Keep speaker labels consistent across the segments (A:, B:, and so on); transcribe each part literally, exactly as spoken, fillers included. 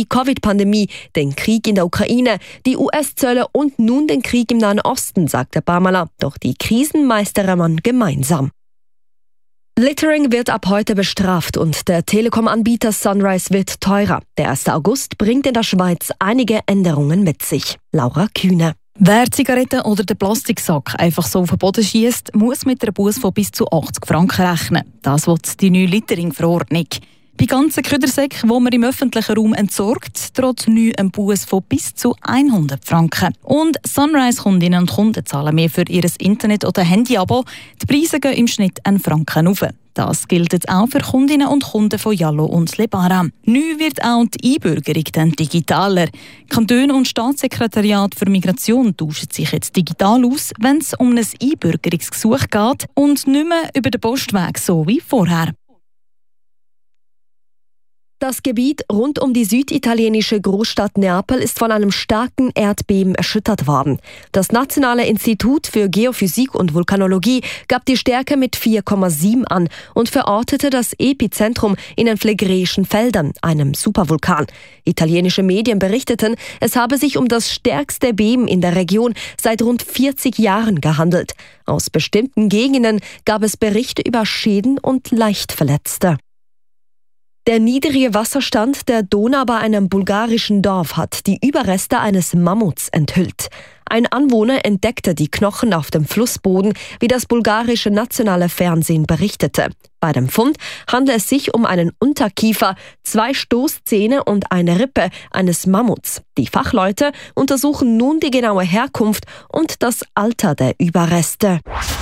A: die Covid-Pandemie, den Krieg in der Ukraine, die U S-Zölle und nun den Krieg im Nahen Osten, sagte Pamela. Doch die Krisen meistere man gemeinsam. Littering wird ab heute bestraft und der Telekom-Anbieter Sunrise wird teurer. Der erste August bringt in der Schweiz einige Änderungen mit sich. Laura Kühne.
B: Wer Zigaretten oder den Plastiksack einfach so auf den Boden schiesst, muss mit einer Busse von bis zu achtzig Franken rechnen. Das will die neue Littering-Verordnung. Bei ganzen Ködersäcken, die man im öffentlichen Raum entsorgt, droht neu ein Busse von bis zu hundert Franken. Und Sunrise-Kundinnen und Kunden zahlen mehr für ihr Internet- oder Handy-Abo. Die Preise gehen im Schnitt einen Franken rauf. Das gilt jetzt auch für Kundinnen und Kunden von Yallo und Lebara. Neu wird auch die Einbürgerung dann digitaler. Kantone und Staatssekretariat für Migration tauschen sich jetzt digital aus, wenn es um ein Einbürgerungsgesuch geht und nicht mehr über den Postweg, so wie vorher.
A: Das Gebiet rund um die süditalienische Großstadt Neapel ist von einem starken Erdbeben erschüttert worden. Das Nationale Institut für Geophysik und Vulkanologie gab die Stärke mit vier Komma sieben an und verortete das Epizentrum in den Phlegräischen Feldern, einem Supervulkan. Italienische Medien berichteten, es habe sich um das stärkste Beben in der Region seit rund vierzig Jahren gehandelt. Aus bestimmten Gegenden gab es Berichte über Schäden und Leichtverletzte. Der niedrige Wasserstand der Donau bei einem bulgarischen Dorf hat die Überreste eines Mammuts enthüllt. Ein Anwohner entdeckte die Knochen auf dem Flussboden, wie das bulgarische nationale Fernsehen berichtete. Bei dem Fund handelt es sich um einen Unterkiefer, zwei Stoßzähne und eine Rippe eines Mammuts. Die Fachleute untersuchen nun die genaue Herkunft und das Alter der Überreste.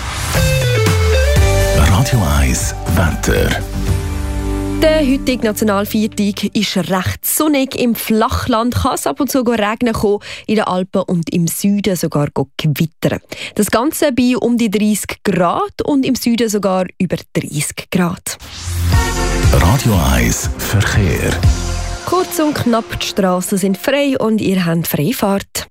C: Radio eins Wetter.
A: Der heutige Nationalviertag ist recht sonnig. Im Flachland kann es ab und zu regnen kommen, in den Alpen und im Süden sogar gewittern. Das Ganze bei um die dreißig Grad und im Süden sogar über dreißig Grad.
C: Radio eins Verkehr.
A: Kurz und knapp, die Strassen sind frei und ihr habt Freifahrt.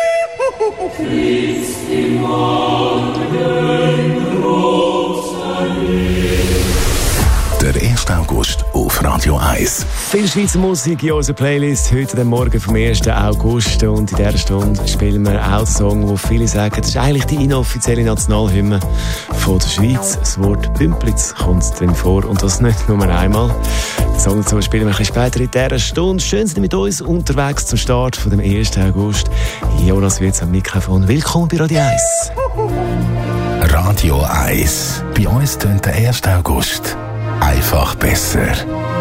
C: Der erste August auf Radio eins.
D: Viel Schweizer Musik in unserer Playlist heute den Morgen vom ersten August. Und in dieser Stunde spielen wir auch einen Song, wo viele sagen, das ist eigentlich die inoffizielle Nationalhymne von der Schweiz. Das Wort Bümplitz kommt drin vor und das nicht nur einmal. Den Song dazu spielen wir ein bisschen später in dieser Stunde. Schön, sind Sie mit uns unterwegs zum Start von dem ersten August. Jonas Wirz am Mikrofon. Willkommen bei Radio eins.
C: Radio eins. Bei uns tönt der erste August einfach besser.